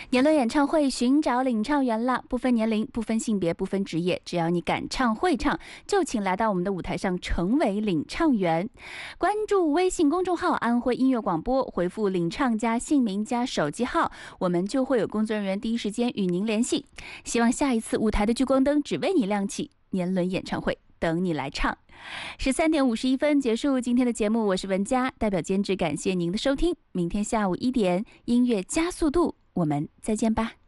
年轮演唱会寻找领唱员了，不分年龄，不分性别，不分职业，只要你敢唱会唱，就请来到我们的舞台上成为领唱员。关注微信公众号安徽音乐广播，回复领唱加姓名加手机号，我们就会有工作人员第一时间与您联系。希望下一次舞台的聚光灯只为你亮起，年轮演唱会等你来唱。13:51结束今天的节目，我是文佳，代表监制感谢您的收听。明天下午1点，音乐加速度，我们再见吧。